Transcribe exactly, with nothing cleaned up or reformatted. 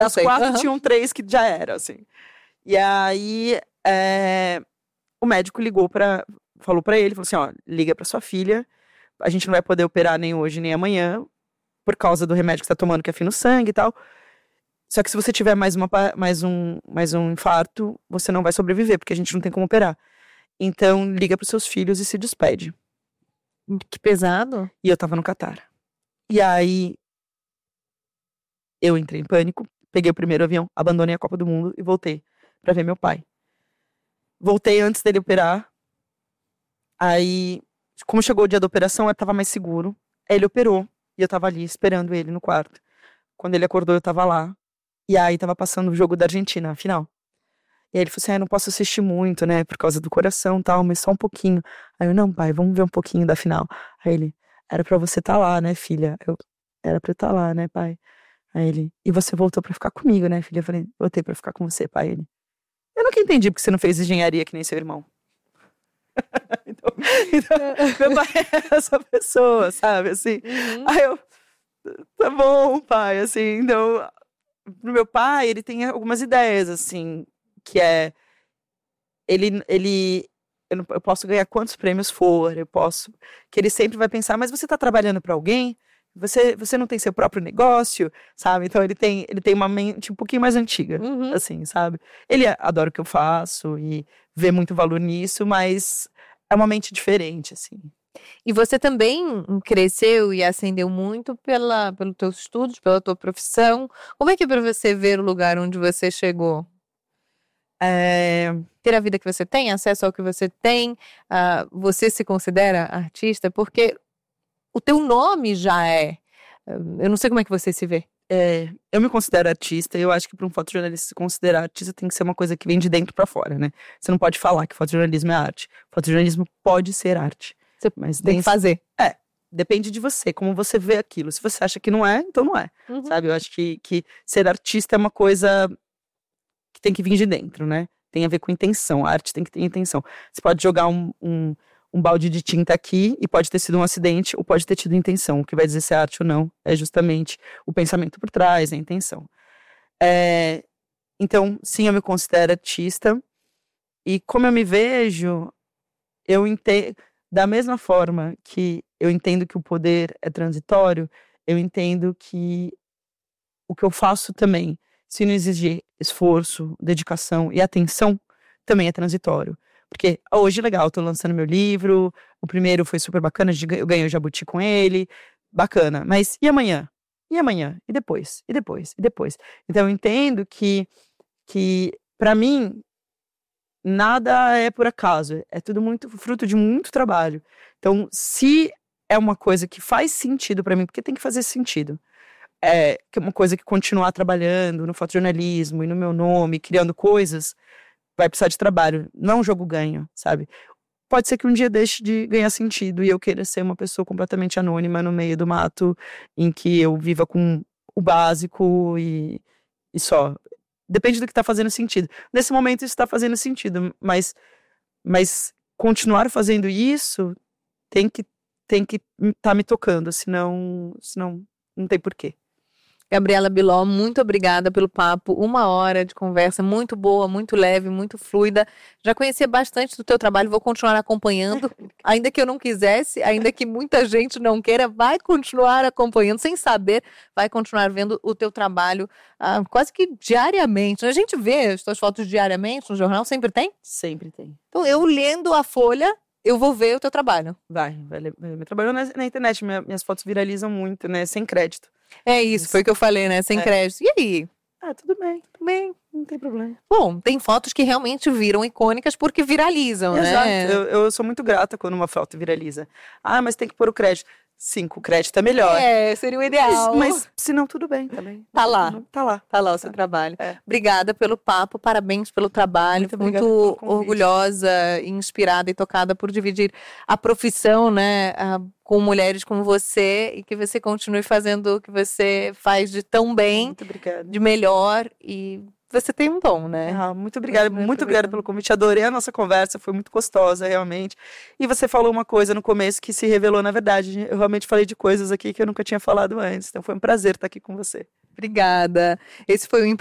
Das quatro, uhum. tinham três que já eram, assim. E aí, é, o médico ligou pra... Falou pra ele, falou assim, ó, liga pra sua filha. A gente não vai poder operar nem hoje, nem amanhã, por causa do remédio que você tá tomando, que é fino no sangue e tal. Só que se você tiver mais, uma, mais, um, mais um infarto, você não vai sobreviver, porque a gente não tem como operar. Então, liga pros seus filhos e se despede. Que pesado. E eu tava no Catar. E aí, eu entrei em pânico, peguei o primeiro avião, abandonei a Copa do Mundo e voltei pra ver meu pai. Voltei antes dele operar. Aí, como chegou o dia da operação, eu tava mais seguro. Aí ele operou, e eu tava ali esperando ele no quarto. Quando ele acordou, eu tava lá. E aí, tava passando o jogo da Argentina, a final. E aí ele falou assim, ah, eu não posso assistir muito, né, por causa do coração e tal, mas só um pouquinho. Aí eu, não, pai, vamos ver um pouquinho da final. Aí ele, era pra você estar tá lá, né, filha? Eu, era pra eu estar tá lá, né, pai? Aí ele, e você voltou pra ficar comigo, né, filha? Eu falei, voltei pra ficar com você, pai. Ele, eu nunca entendi porque você não fez engenharia que nem seu irmão. então, então, meu pai é essa pessoa, sabe, assim. Uhum. Aí eu, tá bom, pai, assim, então... Pro meu pai, ele tem algumas ideias, assim, que é, ele, ele eu, não, eu posso ganhar quantos prêmios for, eu posso, que ele sempre vai pensar, mas você tá trabalhando para alguém? Você, você não tem seu próprio negócio, sabe? Então ele tem, ele tem uma mente um pouquinho mais antiga, uhum. assim, sabe? Ele adora o que eu faço e vê muito valor nisso, mas é uma mente diferente, assim. E você também cresceu e ascendeu muito pela, pelos teus estudos, pela tua profissão. Como é que é para você ver o lugar onde você chegou? É... Ter a vida que você tem, acesso ao que você tem, uh, você se considera artista? Porque o teu nome já é... Eu não sei como é que você se vê. É, eu me considero artista e eu acho que para um fotojornalista se considerar artista tem que ser uma coisa que vem de dentro para fora, né? Você não pode falar que fotojornalismo é arte. Fotojornalismo pode ser arte. Você mas tem que fazer. É, depende de você, como você vê aquilo. Se você acha que não é, então não é, uhum. sabe? Eu acho que, que ser artista é uma coisa que tem que vir de dentro, né? Tem a ver com intenção, a arte tem que ter intenção. Você pode jogar um, um, um balde de tinta aqui e pode ter sido um acidente ou pode ter tido intenção. O que vai dizer se é arte ou não é justamente o pensamento por trás, a intenção. É, então, sim, eu me considero artista e como eu me vejo, eu entendo... Da mesma forma que eu entendo que o poder é transitório, eu entendo que o que eu faço também, se não exigir esforço, dedicação e atenção, também é transitório. Porque hoje, legal, eu tô lançando meu livro, o primeiro foi super bacana, eu ganhei o Jabuti com ele, bacana. Mas e amanhã? E amanhã? E depois? E depois? E depois? Então eu entendo que, que para mim, nada é por acaso, é tudo muito fruto de muito trabalho. Então, se é uma coisa que faz sentido pra mim, porque tem que fazer sentido, é que é uma coisa que continuar trabalhando no fotojornalismo e no meu nome, criando coisas, vai precisar de trabalho, não é um jogo ganho, sabe? Pode ser que um dia deixe de ganhar sentido e eu queira ser uma pessoa completamente anônima no meio do mato, em que eu viva com o básico e, e só... Depende do que está fazendo sentido. Nesse momento isso está fazendo sentido, mas, mas continuar fazendo isso tem que tem que tá me tocando, senão, senão não tem porquê. Gabriela Biló, muito obrigada pelo papo, uma hora de conversa muito boa, muito leve, muito fluida. Já conhecia bastante do teu trabalho, vou continuar acompanhando, ainda que eu não quisesse, ainda que muita gente não queira, vai continuar acompanhando, sem saber, vai continuar vendo o teu trabalho ah, quase que diariamente. A gente vê as tuas fotos diariamente no jornal, sempre tem? Sempre tem. Então eu lendo a Folha, eu vou ver o teu trabalho. Vai, vai, meu trabalho na, na internet, minha, minhas fotos viralizam muito, né, sem crédito. É isso, isso, foi o que eu falei, né? Sem é. crédito. E aí? Ah, tudo bem. Tudo bem. Não tem problema. Bom, tem fotos que realmente viram icônicas porque viralizam, Exato. né? Exato. Eu, eu sou muito grata quando uma foto viraliza. Ah, mas tem que pôr o crédito. Sim, com crédito é melhor. É, seria o ideal. Mas, mas se não, tudo bem também. Tá lá. Tá lá. Tá lá o seu tá. trabalho. É. Obrigada pelo papo, parabéns pelo trabalho. Muito, muito orgulhosa, inspirada e tocada por dividir a profissão, né, a, com mulheres como você e que você continue fazendo o que você faz de tão bem, muito obrigada. de melhor e você tem um dom, né? Ah, muito obrigada, Muito muito obrigada pelo convite. Adorei a nossa conversa, foi muito gostosa, realmente. E você falou uma coisa no começo que se revelou, na verdade. Eu realmente falei de coisas aqui que eu nunca tinha falado antes. Então foi um prazer estar aqui com você. Obrigada. Esse foi o